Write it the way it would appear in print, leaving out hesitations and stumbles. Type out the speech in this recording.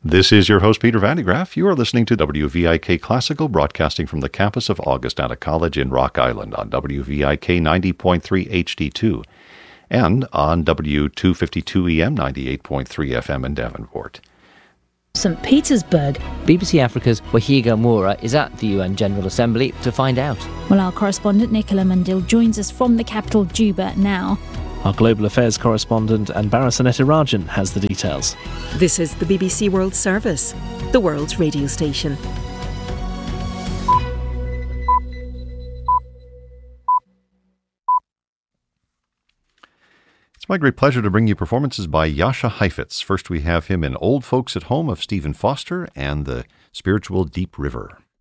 This is your host, Peter Van de Graaff. You are listening to WVIK Classical, broadcasting from the campus of Augustana College in Rock Island on WVIK 90.3 HD2 and on W252 EM 98.3 FM in Davenport. St. Petersburg. BBC Africa's Wahiga Moura is at the UN General Assembly to find out. Well, our correspondent Nicola Mandil joins us from the capital, Juba, now. Our Global Affairs correspondent Anbara Sanetirajan has the details. This is the BBC World Service, the world's radio station. It's my great pleasure to bring you performances by Jascha Heifetz. First we have him in Old Folks at Home of Stephen Foster and the spiritual Deep River.